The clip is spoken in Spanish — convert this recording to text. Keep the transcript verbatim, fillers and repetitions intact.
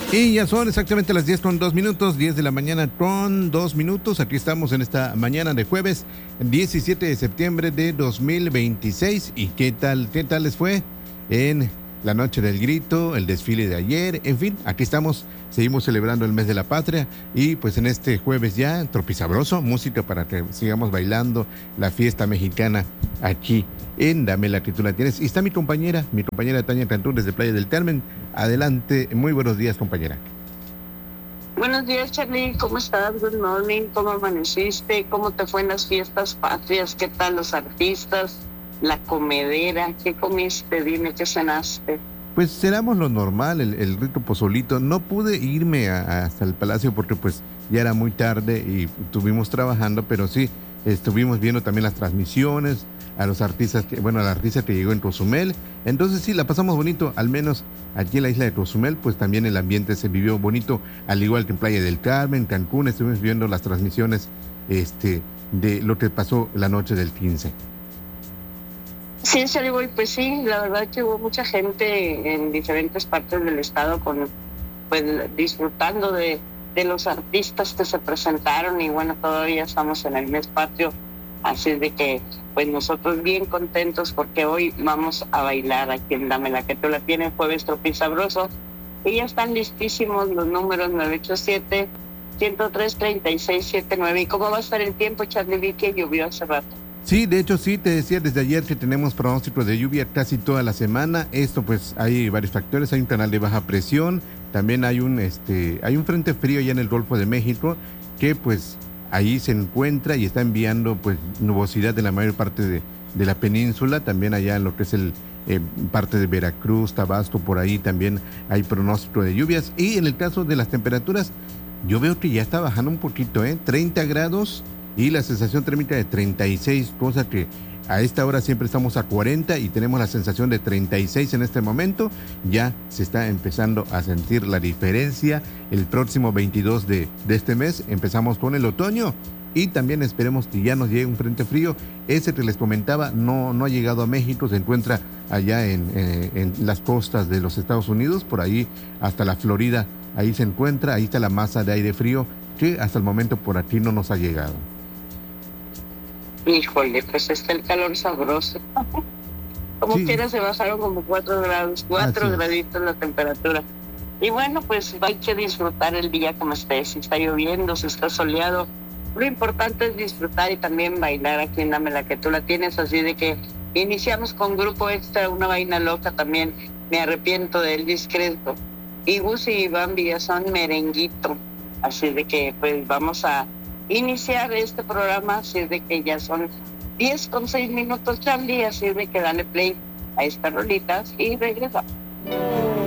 Y ya son exactamente las diez con dos minutos, diez de la mañana con dos minutos. Aquí estamos en esta mañana de jueves diecisiete de septiembre de dos mil veintiséis. ¿Y qué tal, qué tal les fue en la noche del grito, el desfile de ayer? En fin, aquí estamos, seguimos celebrando el mes de la patria y pues en este jueves ya, tropizabroso, música para que sigamos bailando la fiesta mexicana aquí en Dame la que tú la tienes. Y está mi compañera, mi compañera Tania Cantú desde Playa del Carmen. Adelante, muy buenos días, compañera. Buenos días, Charlie, ¿cómo estás? Good morning, ¿cómo amaneciste? ¿Cómo te fue en las fiestas patrias? ¿Qué tal los artistas? La comedera, ¿qué comiste? Dime, ¿qué cenaste? Pues cenamos lo normal, el, el rico pozolito. No pude irme a, a hasta el palacio porque pues ya era muy tarde y estuvimos trabajando, pero sí, estuvimos viendo también las transmisiones, a los artistas, que, bueno, a la artista que llegó en Cozumel. Entonces sí, la pasamos bonito, al menos aquí en la isla de Cozumel, pues también el ambiente se vivió bonito, al igual que en Playa del Carmen, Cancún, estuvimos viendo las transmisiones este, de lo que pasó la noche del quince. Sí, Charlie, pues sí, la verdad que hubo mucha gente en diferentes partes del estado con, pues, disfrutando de, de los artistas que se presentaron y bueno, todavía estamos en el mes patrio. Así de que, pues nosotros bien contentos porque hoy vamos a bailar aquí en Dame la que tú la tienes, jueves tropizabroso. Y ya están listísimos los números nueve ocho siete, uno cero tres, tres seis siete nueve. ¿Y cómo va a estar el tiempo, Charlie? Vi que llovió hace rato. Sí, de hecho sí, te decía desde ayer que tenemos pronóstico de lluvia casi toda la semana. Esto pues hay varios factores, hay un canal de baja presión, también hay un, este, hay un frente frío ya en el Golfo de México que pues ahí se encuentra y está enviando pues nubosidad de la mayor parte de, de la península, también allá en lo que es el eh, parte de Veracruz, Tabasco, por ahí también hay pronóstico de lluvias. Y en el caso de las temperaturas, yo veo que ya está bajando un poquito, ¿eh? treinta grados y la sensación térmica de treinta y seis, cosa que a esta hora siempre estamos a cuarenta y tenemos la sensación de treinta y seis en este momento. Ya se está empezando a sentir la diferencia. El próximo veintidós de, de este mes empezamos con el otoño y también esperemos que ya nos llegue un frente frío. Ese que les comentaba no, no ha llegado a México, se encuentra allá en, eh, en las costas de los Estados Unidos, por ahí hasta la Florida, ahí se encuentra, ahí está la masa de aire frío que hasta el momento por aquí no nos ha llegado. Híjole, pues está el calor sabroso. Como sí. Quiera se bajaron como cuatro grados, cuatro graditos la temperatura. Y bueno, pues hay que disfrutar el día como esté. Si está lloviendo, si está soleado, lo importante es disfrutar y también bailar aquí en Dame la que tú la tienes. Así de que iniciamos con Grupo Extra, Una Vaina Loca también. Me arrepiento del discreto. Y Gus y Bambi ya son merenguito. Así de que pues vamos a iniciar este programa, así de que ya son diez con seis minutos, Charlie, así de que dale play a estas rolitas y regresamos.